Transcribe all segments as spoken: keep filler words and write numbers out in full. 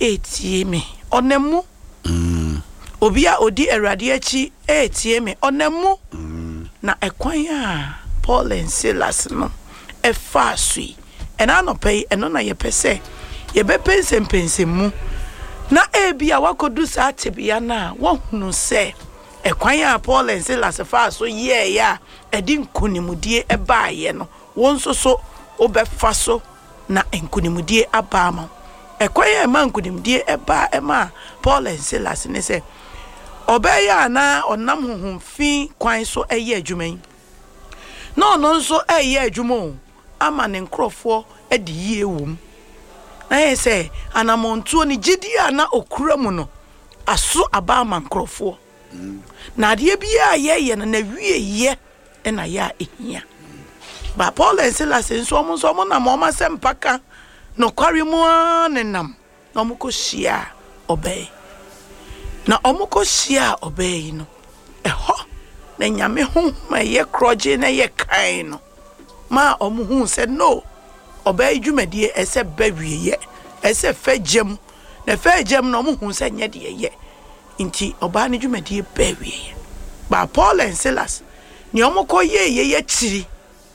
etie me onemu mm obi a odi Awurade achi etie me onemu mm na ekwan a Paul and Silas no efa sui ena no pay eno na ye pese ye be pensem pensem mu na ebi a wakodu sa tebia na wo hunu se ekwan a Paul and Silas fa so ye ya edi nkunimudie eba ye no won so so obefa so na nkunimudie aba ma ekwan a ma nkunimudie eba ema Paul and Silas ne se obeya na onam honhomfi kwan so eye adwuman no no so eye adwumo ama ne nkrofo edi yie wom na ye se anamontuo ni gidia na okura mu no aso aba ama nkrofo na de bia ye ye na wie ye na ya ehia ba Paul and Silas nso omo nso omo na mo ma sempaka no kware mu anenam na omo ko hia obey na omo ko hia obey no eho na nyame ho ma ye kroje na ye kan no ma omo hu se no obey dwumadie ese bawiye ese fagem na fagem na omo hu se nye de ye inti oba ne dwumadie bawiye ba Paul and Silas ni omo ko ye ye ye chiri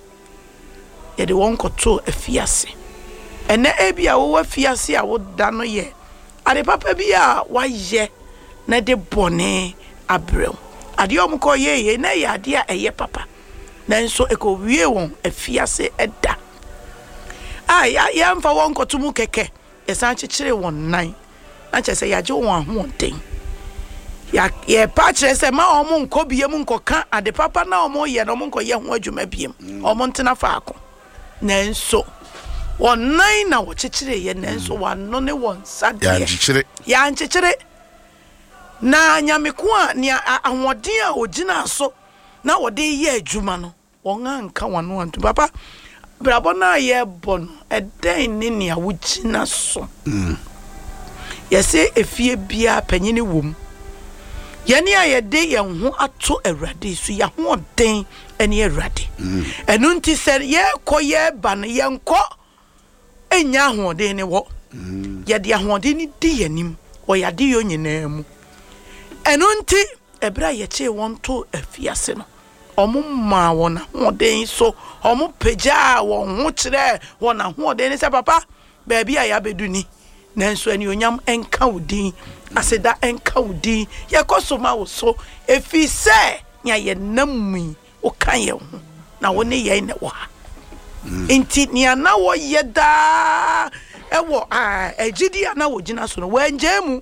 ye de won ko to afiase ene ebia wo afiase a wo da no ye ade papa bia wa ye na de bone abrem ade omo ko ye ye na ye ade a eye papa nanso eko wie won afiase eda ah ya ya mfa won ko tumu keke esan chichire won nan na chese ya je won ahoden ya ye pa chire se ma omo nko bie mu nko ka ade papa na omo ye no omo nko ye ho adwuma biem omo ntena faako nanso won nan na wo chichire ye nanso wano ne won sade ya chichire ya chichire na nyameko a ne ahoden a ogina so na wo de ye adwuma no won anka wano antu papa brabo na ye bon eden ne ne awugina so mm yese efie bia panyini wom yene a ye de ye ho ato Awurade so ya ho den ene Awurade enu nti se ye koye ban ye nko enya ho den ne wo ye de ho den ni di yanim wo ya de yo nyina mu enu nti ebra ye che won to afiase no omo ma wona ho den so omo peja wo ho kire wona ho den se papa ba bia ya beduni nanso ani onyam enka wudin aseda enka wudin ye kosoma wo so efi se nya ye nammi o kan ye ho na wo ne ye ne wo ha enti nia na wo ye da ewo a ejidi ana wo gina so no wanje mu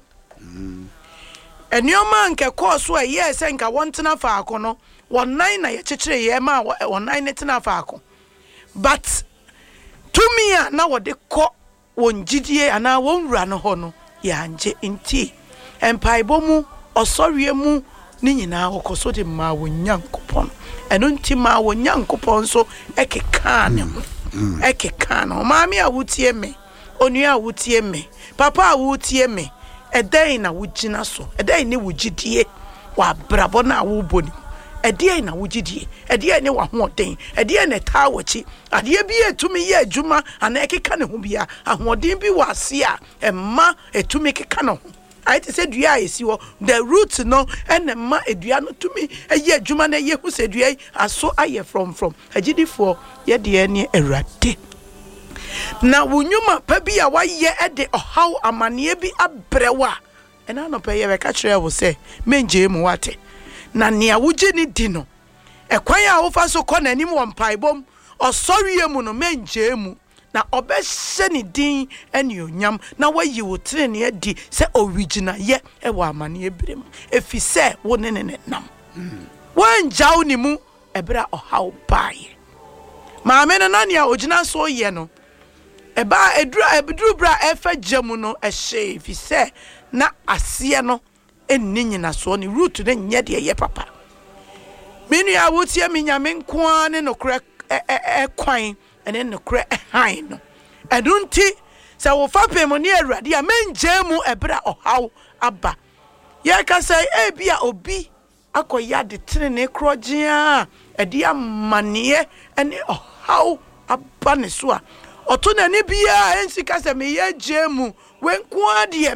enioma nke course wa ye se nka wontena fa akono wonan na ye chechire ye ma wonan ne tena fa akon but to me na wo de ko won gidie ana won wura no ho no ya nje nti empaibo mu osorie mu ni nyina okoso de ma wonyankopon eno nti ma wonyankopon so ekeka ne ho ekeka no maami a wutie me onua a wutie me papa a wutie me edan na wugina so edan ne wugidie wa brabo na wo boni edie na wugidie edie ne wa hoden edie ne tawachi adie bi etumi ye adwuma ana ekeka ne ho bia ahoden bi wase a emma etumi keka ne ho I said dua esi wo the root no ene ma edua no tumi eye adwuma na ye hu se dua aso aye from from agidifo ye de ne Awurade na wonyuma pa bi a waye ede ohaw amane bi abrewa ena no pa ye be ka kire wo se menje mu wate na nia wuji ni di no ekwan a wo fa so kɔ nanim wɔ mpaibom ɔsɔre mu no menje mu na obehye ni din ene onyam na wayi wo trene adi sɛ original ye e wɔ amane ebrem efi sɛ wo ne ne nam wan jaw ni mu ebra ɔhaw baaye maame no na nia ogina so ye no eba edura ebduru bra efa gyamu no ehye efi sɛ na asie no enni nyina so ni root ne nye de ye papa minu ya wotie mi nyame nkoa ne nokre e kwan ene nokre han no edunti se wo fa pem ne Awurade a menje mu ebra ohaw aba ye ka sai e bia obi akoya de trene krogea e dia manie ene ohaw aba ne so a oto na ne bia ensi ka se me ye jemu wenkoa de